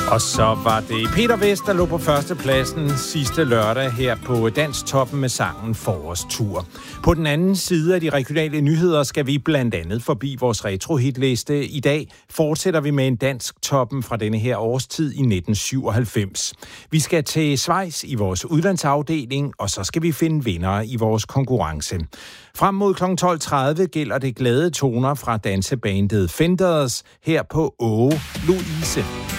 Og så var det Peter Vest, der lå på førstepladsen sidste lørdag her på Danstoppen med sangen Forårstur. På den anden side af de regionale nyheder skal vi blandt andet forbi vores retrohitliste. I dag fortsætter vi med en dansk toppen fra denne her årstid i 1997. Vi skal til Schweiz i vores udlandsafdeling, og så skal vi finde vindere i vores konkurrence. Frem mod kl. 12.30 gælder det glade toner fra dansebandet Fenders her på Åge Louise.